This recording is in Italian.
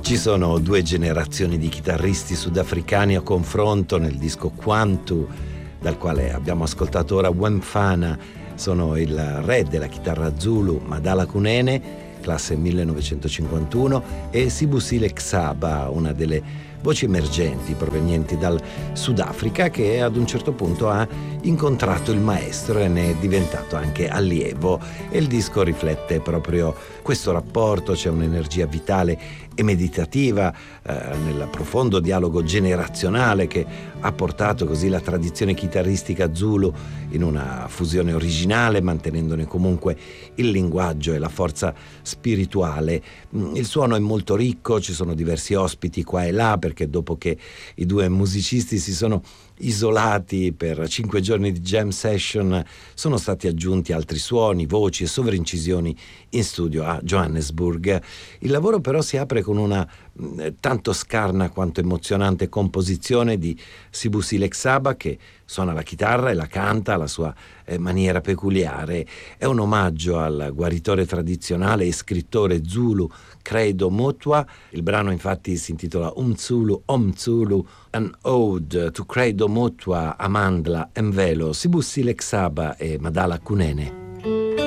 Ci sono due generazioni di chitarristi sudafricani a confronto nel disco Quantu, dal quale abbiamo ascoltato ora Wemfana. Sono il re della chitarra Zulu, Madala Kunene, classe 1951, e Sibusile Xaba, una delle voci emergenti provenienti dal Sudafrica, che ad un certo punto ha incontrato il maestro e ne è diventato anche allievo, e il disco riflette proprio questo rapporto. C'è un'energia vitale e meditativa nel profondo dialogo generazionale che ha portato così la tradizione chitarristica Zulu in una fusione originale, mantenendone comunque il linguaggio e la forza spirituale. Il suono è molto ricco, ci sono diversi ospiti qua e là, perché dopo che i due musicisti si sono isolati per 5 giorni di jam session, sono stati aggiunti altri suoni, voci e sovraincisioni in studio a Johannesburg. Il lavoro però si apre con una tanto scarna quanto emozionante composizione di Sibusile Xaba, che suona la chitarra e la canta alla sua maniera peculiare. È un omaggio al guaritore tradizionale e scrittore Zulu Credo Mutwa. Il brano infatti si intitola Umzulu Omzulu, an ode to Credo Mutwa Amandla Mvelo, Sibusile Xaba e Madala Kunene.